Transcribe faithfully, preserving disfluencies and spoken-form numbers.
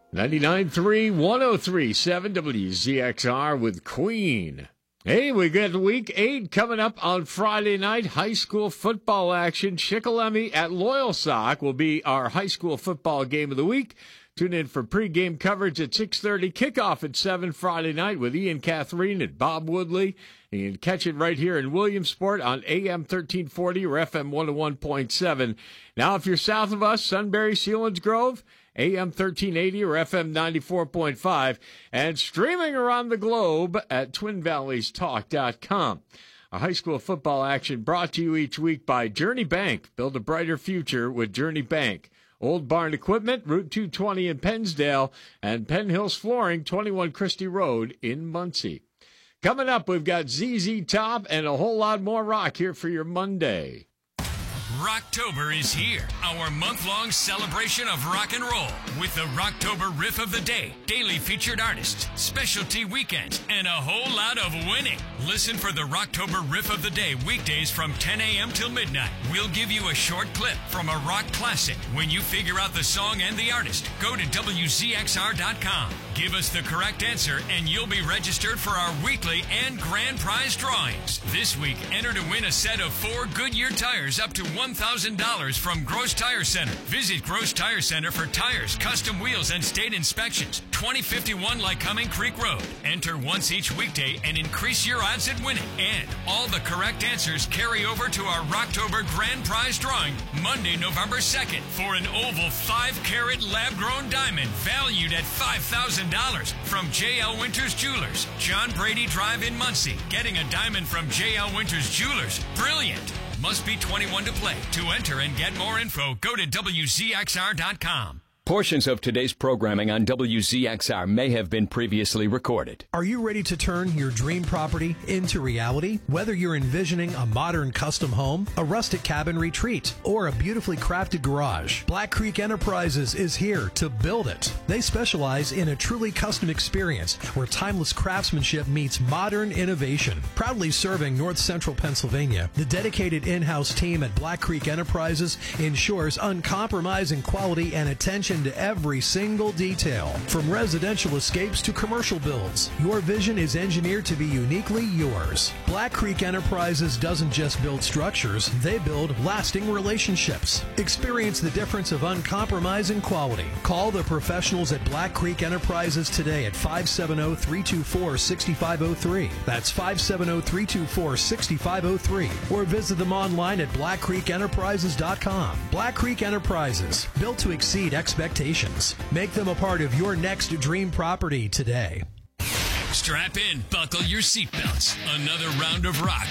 ninety-nine point three, one oh three point seven W Z X R with Queen. Hey, we got week eight coming up on Friday night. High school football action. Shikellamy at Loyalsock will be our high school football game of the week. Tune in for pregame coverage at six thirty. Kickoff at seven Friday night with Ian Catherine and Bob Woodley. You can catch it right here in Williamsport on A M thirteen forty or F M one oh one point seven. Now, if you're south of us, Sunbury, Selinsgrove, A M thirteen eighty or F M ninety-four point five, and streaming around the globe at twin valleys talk dot com. A high school football action brought to you each week by Journey Bank. Build a brighter future with Journey Bank. Old Barn Equipment, Route two twenty in Pennsdale, and Penn Hills Flooring, twenty-one Christie Road in Muncie. Coming up, we've got Z Z Top and a whole lot more rock here for your Monday. Rocktober is here, our month-long celebration of rock and roll with the Rocktober Riff of the Day, daily featured artists, specialty weekends, and a whole lot of winning. Listen for the Rocktober Riff of the Day weekdays from ten a.m. till midnight. We'll give you a short clip from a rock classic. When you figure out the song and the artist, go to W Z X R dot com. Give us the correct answer, and you'll be registered for our weekly and grand prize drawings. This week, enter to win a set of four Goodyear tires up to one thousand dollars from Gross Tire Center. Visit Gross Tire Center for tires, custom wheels, and state inspections. twenty fifty-one Lycoming Creek Road. Enter once each weekday and increase your odds at winning. And all the correct answers carry over to our Rocktober Grand Prize drawing Monday, November second for an oval five carat lab-grown diamond valued at five thousand dollars from J L Winters Jewelers. John Brady Drive in Muncie. Getting a diamond from J L Winters Jewelers. Brilliant. Must be twenty-one to play. To enter and get more info, go to W Z X R dot com. Portions of today's programming on W Z X R may have been previously recorded. Are you ready to turn your dream property into reality? Whether you're envisioning a modern custom home, a rustic cabin retreat, or a beautifully crafted garage, Black Creek Enterprises is here to build it. They specialize in a truly custom experience where timeless craftsmanship meets modern innovation. Proudly serving North Central Pennsylvania, the dedicated in-house team at Black Creek Enterprises ensures uncompromising quality and attention to every single detail. From residential escapes to commercial builds, your vision is engineered to be uniquely yours. Black Creek Enterprises doesn't just build structures, they build lasting relationships. Experience the difference of uncompromising quality. Call the professionals at Black Creek Enterprises today at five seven zero, three two four, six five zero three. That's five seven zero, three two four, six five zero three. Or visit them online at black creek enterprises dot com. Black Creek Enterprises, built to exceed expectations. Make them a part of your next dream property today. Strap in, buckle your seatbelts. Another round of rock